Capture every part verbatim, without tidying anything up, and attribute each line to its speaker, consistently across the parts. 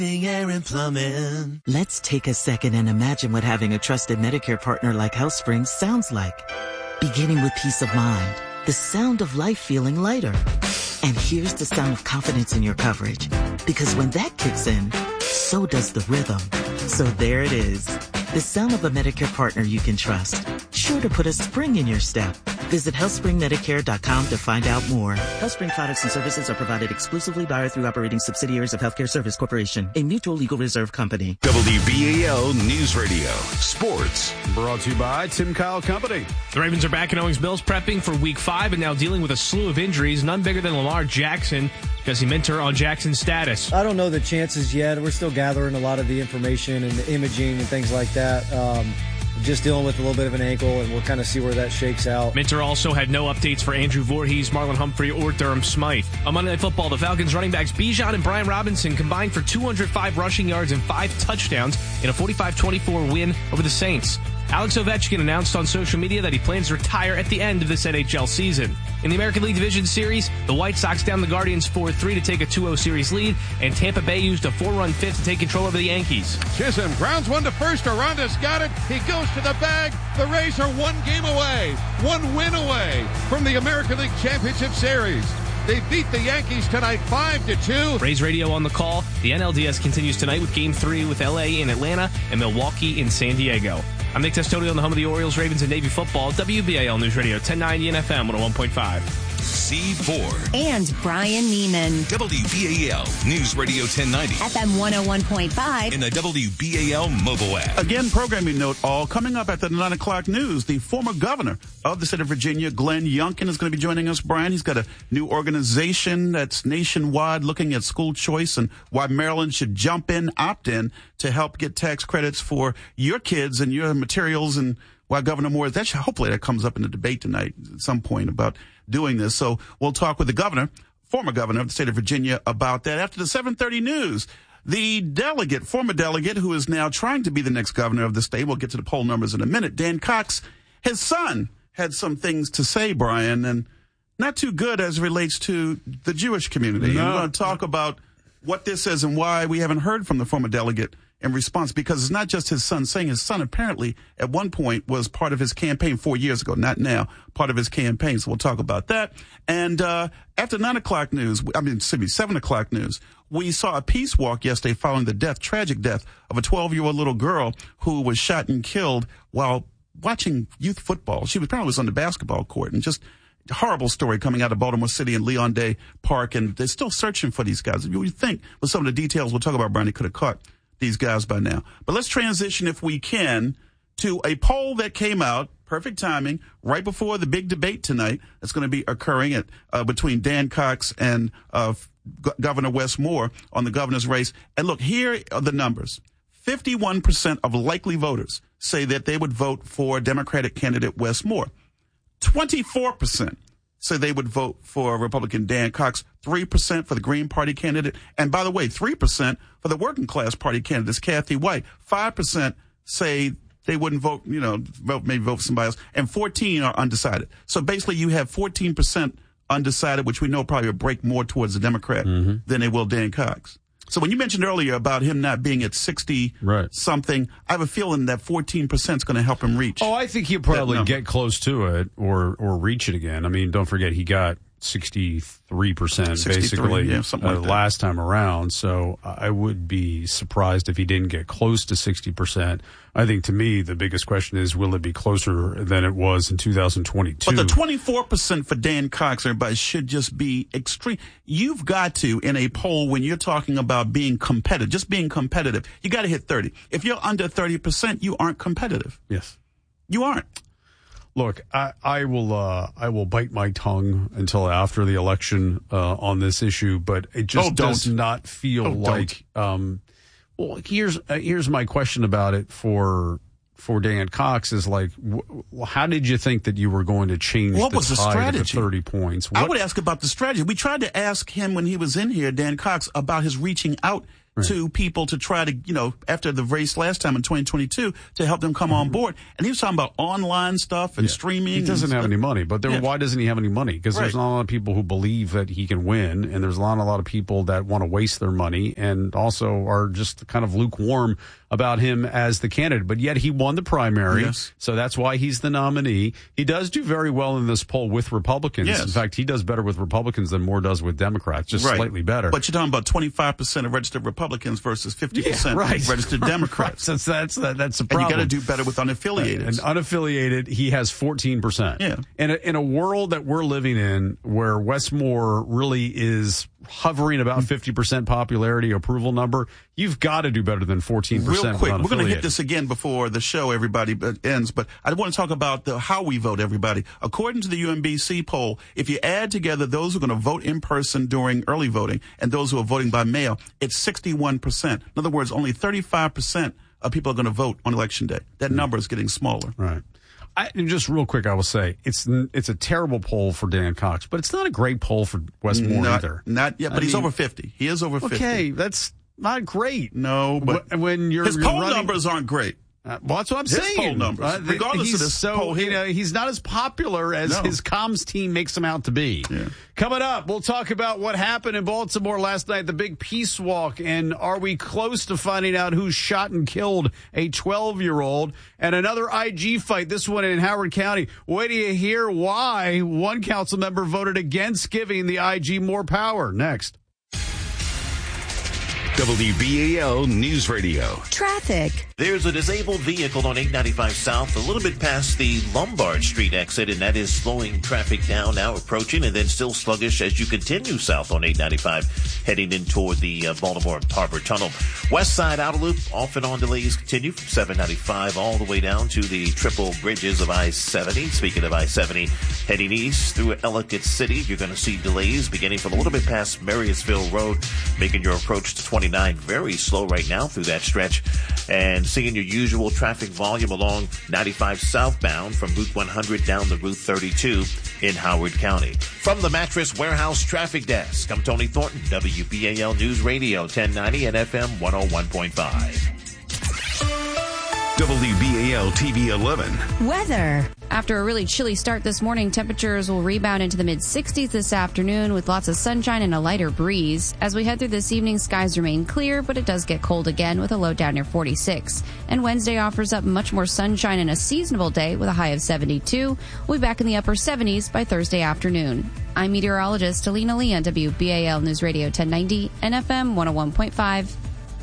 Speaker 1: Air and Plumbing.
Speaker 2: Let's take a second and imagine what having a trusted Medicare partner like HealthSpring sounds like. Beginning with peace of mind, the sound of life feeling lighter. And here's the sound of confidence in your coverage. Because when that kicks in, so does the rhythm. So there it is. The sound of a Medicare partner you can trust. Sure to put a spring in your step. Visit health spring medicare dot com to find out more. HealthSpring products and services are provided exclusively by or through operating subsidiaries of Healthcare Service Corporation, a mutual legal reserve company.
Speaker 3: W B A L News Radio. Sports.
Speaker 4: Brought to you by Tim Kyle Company.
Speaker 5: The Ravens are back in Owings Mills prepping for week five and now dealing with a slew of injuries, none bigger than Lamar Jackson. Jesse Minter on Jackson's status.
Speaker 6: I don't know the chances yet. We're still gathering a lot of the information and the imaging and things like that. Um, just dealing with a little bit of an ankle, and we'll kind of see where that shakes out.
Speaker 5: Minter also had no updates for Andrew Voorhees, Marlon Humphrey, or Durham Smythe. On Monday Night Football, the Falcons running backs Bijan and Brian Robinson combined for two hundred five rushing yards and five touchdowns in a forty-five twenty-four win over the Saints. Alex Ovechkin announced on social media that he plans to retire at the end of this N H L season. In the American League Division Series, the White Sox down the Guardians four three to take a two oh series lead, and Tampa Bay used a four-run fifth to take control over the Yankees.
Speaker 7: Chisholm grounds one to first. Aranda's got it. He goes to the bag. The Rays are one game away, one win away from the American League Championship Series. They beat the Yankees tonight five to two.
Speaker 5: Rays Radio on the call. The N L D S continues tonight with Game three with L A in Atlanta and Milwaukee in San Diego. I'm Nick Testodio on the home of the Orioles, Ravens, and Navy football. W B A L News Radio, ten ninety and F M, one oh one point five.
Speaker 3: C four.
Speaker 8: And Brian Neiman.
Speaker 3: W B A L News Radio ten ninety.
Speaker 8: F M one oh one point five.
Speaker 3: In the W B A L mobile app.
Speaker 4: Again, programming note all coming up at the nine o'clock news. The former governor of the state of Virginia, Glenn Youngkin, is going to be joining us, Brian. He's got a new organization that's nationwide looking at school choice and why Maryland should jump in, opt in to help get tax credits for your kids and your materials, and why Governor Moore, that should, hopefully that comes up in the debate tonight at some point about doing this. So we'll talk with the governor, former governor of the state of Virginia, about that after the seven thirty news. The delegate, former delegate, who is now trying to be the next governor of the state, we'll get to the poll numbers in a minute, Dan Cox, his son had some things to say, Brian, and not too good as it relates to the Jewish community.
Speaker 9: No.
Speaker 4: And we're going to talk about what this is and why we haven't heard from the former delegate in response, because it's not just his son saying. His son apparently at one point was part of his campaign four years ago, not now, part of his campaign. So we'll talk about that. And uh after nine o'clock news, I mean, excuse me, seven o'clock news, we saw a peace walk yesterday following the death, tragic death of a twelve-year-old little girl who was shot and killed while watching youth football. She was apparently was on the basketball court, and just a horrible story coming out of Baltimore City and Leon Day Park, and they're still searching for these guys. You would think with some of the details we'll talk about, Brian, they could have caught these guys by now. But let's transition, if we can, to a poll that came out, perfect timing, right before the big debate tonight that's going to be occurring at uh, between Dan Cox and uh, G- Governor Wes Moore on the governor's race. And look, here are the numbers. fifty-one percent of likely voters say that they would vote for Democratic candidate Wes Moore. twenty-four percent say they would vote for Republican Dan Cox, three percent for the Green Party candidate, and by the way, three percent for the Working Class Party candidates, Kathy White. five percent say they wouldn't vote, you know, vote, maybe vote for somebody else, and fourteen are undecided. So basically you have fourteen percent undecided, which we know probably will break more towards the Democrat mm-hmm. than they will Dan Cox. So when you mentioned earlier about him not being at sixty right. something, I have a feeling that fourteen percent is going to help him reach.
Speaker 9: Oh, I think he'll probably get close to it or or reach it again. I mean, don't forget he got sixty-three percent basically
Speaker 4: yeah,
Speaker 9: uh,
Speaker 4: like
Speaker 9: last time around. So I would be surprised if he didn't get close to sixty percent. I think to me the biggest question is, will it be closer than it was in two thousand twenty-two?
Speaker 4: But the twenty-four percent for Dan Cox, everybody, should just be extreme. You've got to, in a poll, when you're talking about being competitive, just being competitive, you got to hit thirty. If you're under thirty percent, you aren't competitive.
Speaker 9: Yes.
Speaker 4: You aren't.
Speaker 9: Look, I, I will uh, I will bite my tongue until after the election uh, on this issue, but it just
Speaker 4: oh,
Speaker 9: does not feel
Speaker 4: oh,
Speaker 9: like. Um, well, here's uh, here's my question about it for for Dan Cox is like, w- how did you think that you were going to change
Speaker 4: what
Speaker 9: the
Speaker 4: was the
Speaker 9: tide
Speaker 4: strategy?
Speaker 9: to thirty points? What?
Speaker 4: I would ask about the strategy. We tried to ask him when he was in here, Dan Cox, about his reaching out right. to people to try to, you know, after the race last time in twenty twenty-two, to help them come mm-hmm. on board. And he was talking about online stuff and yeah. streaming.
Speaker 9: He doesn't have any money, but there, yeah. why doesn't he have any money? Because right. there's not a lot of people who believe that he can win, and there's not a lot of people that want to waste their money and also are just kind of lukewarm about him as the candidate. But yet he won the primary, yes. so that's why he's the nominee. He does do very well in this poll with Republicans. Yes. In fact, he does better with Republicans than Moore does with Democrats, just
Speaker 4: right.
Speaker 9: slightly better.
Speaker 4: But you're talking about twenty-five percent of registered Republicans versus fifty percent
Speaker 9: yeah, right.
Speaker 4: registered Democrats.
Speaker 9: Right. So that's, that, that's a problem.
Speaker 4: And you got to do better with unaffiliated.
Speaker 9: And unaffiliated, he has fourteen percent.
Speaker 4: Yeah.
Speaker 9: In a, in a world that we're living in where Wes Moore really is hovering about fifty percent popularity approval number, you've got to do better than fourteen percent.
Speaker 4: Real quick, we're going to hit this again before the show, everybody, ends, but I want to talk about the, how we vote, everybody. According to the U M B C poll, if you add together those who are going to vote in person during early voting and those who are voting by mail, it's sixty-one percent. In other words, only thirty-five percent of people are going to vote on Election Day. That number is getting smaller.
Speaker 9: Right. I, just real quick, I will say it's it's a terrible poll for Dan Cox, but it's not a great poll for Wes Moore
Speaker 4: not,
Speaker 9: either.
Speaker 4: Not yet, but I he's mean, over fifty. He is over
Speaker 9: okay,
Speaker 4: fifty.
Speaker 9: Okay, that's not great.
Speaker 4: No, but
Speaker 9: when you're
Speaker 4: his
Speaker 9: you're
Speaker 4: poll
Speaker 9: running,
Speaker 4: numbers aren't great.
Speaker 9: Uh, well, that's what I'm
Speaker 4: his
Speaker 9: saying.
Speaker 4: Poll numbers, uh, regardless
Speaker 9: he's
Speaker 4: of this
Speaker 9: so,
Speaker 4: poll,
Speaker 9: you know, he's not as popular as
Speaker 4: no.
Speaker 9: his comms team makes him out to be.
Speaker 4: Yeah.
Speaker 9: Coming up, we'll talk about what happened in Baltimore last night, the big peace walk, and are we close to finding out who shot and killed a twelve-year-old, and another I G fight, this one in Howard County. Wait till you hear why one council member voted against giving the I G more power. Next.
Speaker 3: W B A L News Radio.
Speaker 8: Traffic.
Speaker 10: There's a disabled vehicle on eight ninety-five South, a little bit past the Lombard Street exit, and that is slowing traffic down, now approaching, and then still sluggish as you continue south on eight ninety-five, heading in toward the uh, Baltimore Harbor Tunnel. West Side Outer Loop, off and on delays continue from seven ninety-five all the way down to the triple bridges of I seventy. Speaking of I seventy, heading east through Ellicott City, you're going to see delays beginning from a little bit past Marysville Road, making your approach to twenty-nine very slow right now through that stretch, and seeing your usual traffic volume along ninety-five southbound from Route one hundred down to Route thirty-two in Howard County. From the Mattress Warehouse Traffic Desk, I'm Tony Thornton, W B A L News Radio ten ninety and F M one oh one point five.
Speaker 3: W B A L T V eleven.
Speaker 11: Weather. After a really chilly start this morning, temperatures will rebound into the mid-sixties this afternoon with lots of sunshine and a lighter breeze. As we head through this evening, skies remain clear, but it does get cold again with a low down near forty-six. And Wednesday offers up much more sunshine and a seasonable day with a high of seventy-two. We'll be back in the upper seventies by Thursday afternoon. I'm meteorologist Alina Lee on W B A L News Radio ten ninety and F M one oh one point five.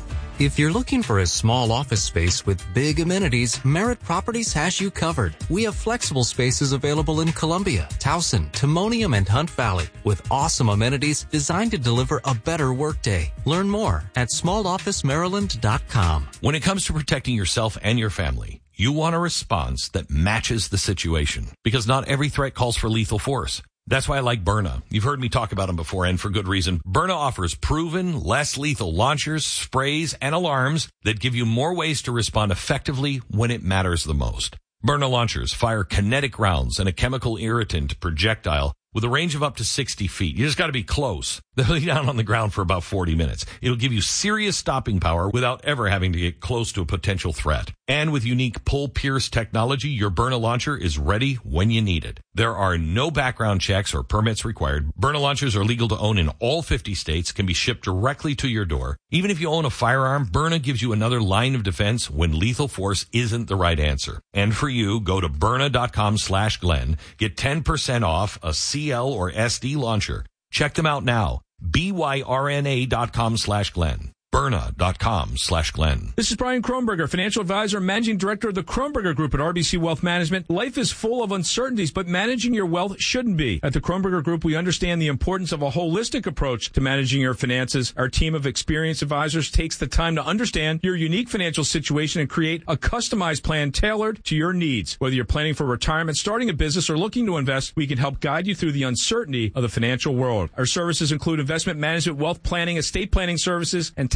Speaker 12: If you're looking for a small office space with big amenities, Merritt Properties has you covered. We have flexible spaces available in Columbia, Towson, Timonium, and Hunt Valley with awesome amenities designed to deliver a better workday. Learn more at small office maryland dot com.
Speaker 13: When it comes to protecting yourself and your family, you want a response that matches the situation, because not every threat calls for lethal force. That's why I like Byrna. You've heard me talk about them before, and for good reason. Byrna offers proven, less lethal launchers, sprays, and alarms that give you more ways to respond effectively when it matters the most. Byrna launchers fire kinetic rounds and a chemical irritant projectile with a range of up to sixty feet. You just got to be close. They'll be down on the ground for about forty minutes. It'll give you serious stopping power without ever having to get close to a potential threat. And with unique pull-pierce technology, your Byrna launcher is ready when you need it. There are no background checks or permits required. Byrna launchers are legal to own in all fifty states, can be shipped directly to your door. Even if you own a firearm, Byrna gives you another line of defense when lethal force isn't the right answer. And for you, go to Byrna.com slash Glenn. Get ten percent off a C L or S D launcher. Check them out now. B Y R N A dot com slash Glenn. Byrna.com slash Glenn.
Speaker 14: This is Brian Kronberger, financial advisor and managing director of the Kronberger Group at R B C Wealth Management. Life is full of uncertainties, but managing your wealth shouldn't be. At the Kronberger Group, we understand the importance of a holistic approach to managing your finances. Our team of experienced advisors takes the time to understand your unique financial situation and create a customized plan tailored to your needs. Whether you're planning for retirement, starting a business, or looking to invest, we can help guide you through the uncertainty of the financial world. Our services include investment management, wealth planning, estate planning services, and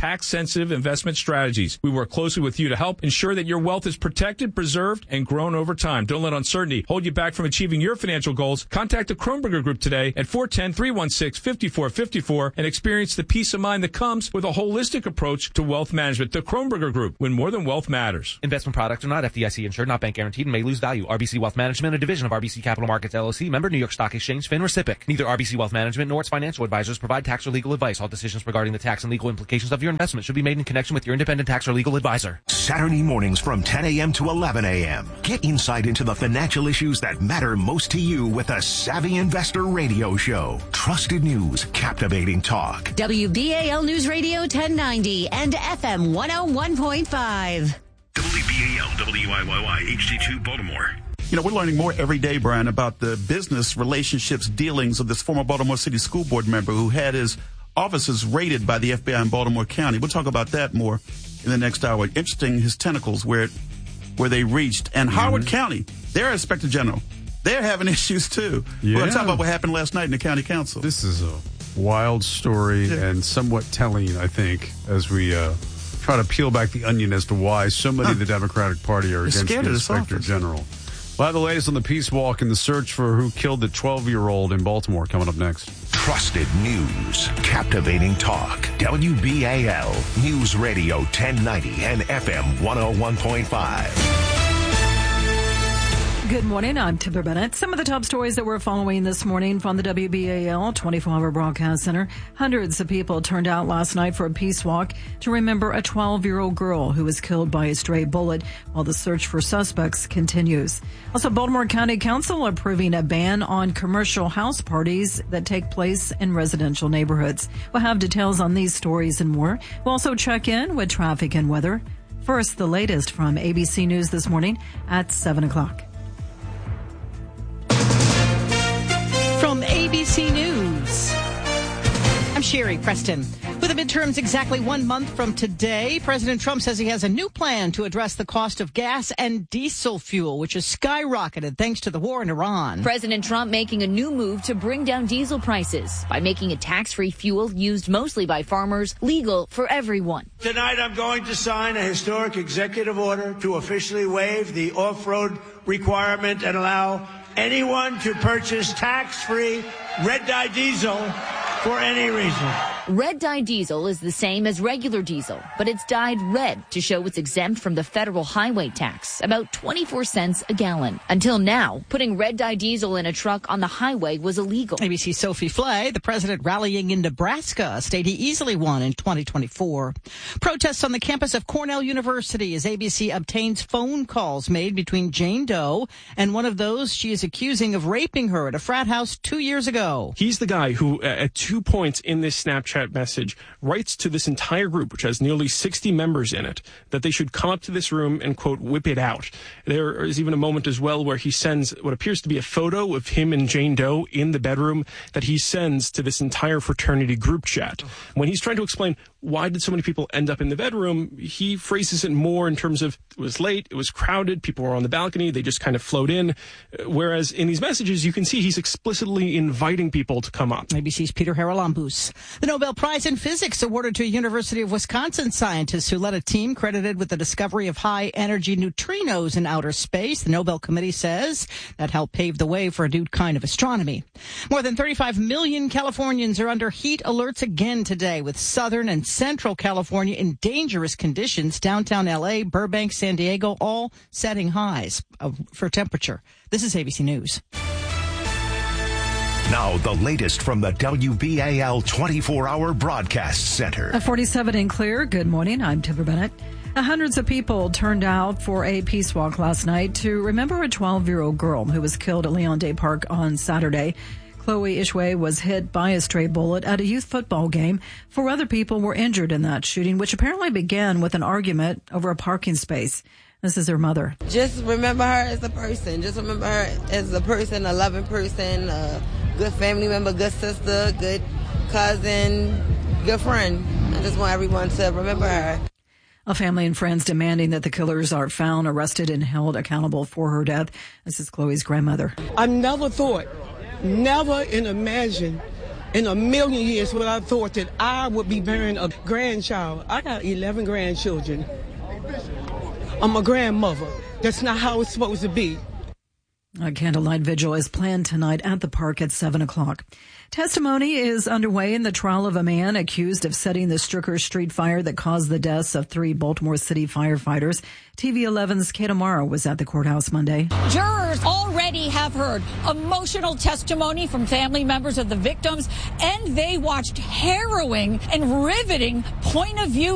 Speaker 14: tax-sensitive investment strategies. We work closely with you to help ensure that your wealth is protected, preserved, and grown over time. Don't let uncertainty hold you back from achieving your financial goals. Contact the Kronberger Group today at four one zero, three one six, five four five four and experience the peace of mind that comes with a holistic approach to wealth management. The Kronberger Group, when more than wealth matters.
Speaker 15: Investment products are not F D I C insured, not bank guaranteed, and may lose value. R B C Wealth Management, a division of R B C Capital Markets L L C, member New York Stock Exchange, FINRA S I P C. Neither R B C Wealth Management nor its financial advisors provide tax or legal advice. All decisions regarding the tax and legal implications of your investment should be made in connection with your independent tax or legal advisor.
Speaker 16: Saturday mornings from ten a.m. to eleven a.m. Get insight into the financial issues that matter most to you with the Savvy Investor Radio Show. Trusted news, captivating talk.
Speaker 8: W B A L News Radio ten ninety and F M one oh one point five.
Speaker 3: W B A L W I Y Y H D two Baltimore.
Speaker 4: You know, we're learning more every day, Brian, about the business relationships dealings of this former Baltimore City School Board member who had his offices raided by the F B I in Baltimore County. We'll talk about that more in the next hour. Interesting, his tentacles, where where they reached. And mm-hmm. Howard County, their inspector general, they're having issues too.
Speaker 9: Yeah.
Speaker 4: We're going to talk about what happened last night in the county council.
Speaker 9: This is a wild story
Speaker 4: yeah.
Speaker 9: and somewhat telling, I think, as we uh, try to peel back the onion as to why so many huh. of the Democratic Party are against the inspector general. We'll have the latest on the Peace Walk and the search for who killed the twelve-year-old in Baltimore coming up next.
Speaker 16: Trusted news, captivating talk. W B A L News Radio ten ninety and F M one oh one point five.
Speaker 17: Good morning. I'm Tipper Bennett. Some of the top stories that we're following this morning from the W B A L twenty-four hour Broadcast Center. Hundreds of people turned out last night for a peace walk to remember a twelve-year-old girl who was killed by a stray bullet while the search for suspects continues. Also, Baltimore County Council approving a ban on commercial house parties that take place in residential neighborhoods. We'll have details on these stories and more. We'll also check in with traffic and weather. First, the latest from A B C News this morning at seven o'clock.
Speaker 18: From A B C News, I'm Sherry Preston. With the midterms exactly one month from today, President Trump says he has a new plan to address the cost of gas and diesel fuel, which has skyrocketed thanks to the war in Iran.
Speaker 19: President Trump making a new move to bring down diesel prices by making a tax-free fuel used mostly by farmers legal for everyone.
Speaker 20: Tonight, I'm going to sign a historic executive order to officially waive the off-road requirement and allow anyone to purchase tax-free red dye diesel for any reason.
Speaker 19: Red dye diesel is the same as regular diesel, but it's dyed red to show it's exempt from the federal highway tax, about twenty-four cents a gallon. Until now, putting red dye diesel in a truck on the highway was illegal.
Speaker 18: A B C's Sophie Flay, the president rallying in Nebraska, a state he easily won in twenty twenty-four. Protests on the campus of Cornell University as A B C obtains phone calls made between Jane Doe and one of those she is accusing of raping her at a frat house two years ago.
Speaker 21: He's the guy who, at two points in this Snapchat message, writes to this entire group, which has nearly sixty members in it, that they should come up to this room and, quote, whip it out. There is even a moment as well where he sends what appears to be a photo of him and Jane Doe in the bedroom that he sends to this entire fraternity group chat. When he's trying to explain why did so many people end up in the bedroom, he phrases it more in terms of it was late, it was crowded, people were on the balcony, they just kind of flowed in. Whereas in these messages, you can see he's explicitly inviting people to come up.
Speaker 18: A B C's Peter Haralambous. The Nobel Prize in Physics awarded to a University of Wisconsin scientists who led a team credited with the discovery of high-energy neutrinos in outer space. The Nobel Committee says that helped pave the way for a new kind of astronomy. More than thirty-five million Californians are under heat alerts again today, with southern and central California in dangerous conditions. Downtown L A, Burbank, San Diego, all setting highs for temperature. This is A B C News.
Speaker 16: Now, the latest from the W B A L twenty-four hour Broadcast Center.
Speaker 17: At forty-seven and clear, good morning. I'm Tipper Bennett. Hundreds of people turned out for a peace walk last night to remember a twelve-year-old girl who was killed at Leon Day Park on Saturday. Chloe Ishwe was hit by a stray bullet at a youth football game. Four other people were injured in that shooting, which apparently began with an argument over a parking space. This is her mother.
Speaker 22: Just remember her as a person. Just remember her as a person, a loving person, a good family member, good sister, good cousin, good friend. I just want everyone to remember her.
Speaker 17: A family and friends demanding that the killers are found, arrested, and held accountable for her death. This is Chloe's grandmother.
Speaker 23: I never thought, never in imagine
Speaker 1: in a million years would I thought that I would be bearing a grandchild. I got eleven grandchildren. I'm a grandmother. That's not how it's supposed to be.
Speaker 17: A candlelight vigil is planned tonight at the park at seven o'clock. Testimony is underway in the trial of a man accused of setting the Stricker Street fire that caused the deaths of three Baltimore City firefighters. T V eleven's Kate Amaro was at the courthouse Monday.
Speaker 2: Jurors already have heard emotional testimony from family members of the victims, and they watched harrowing and riveting point of view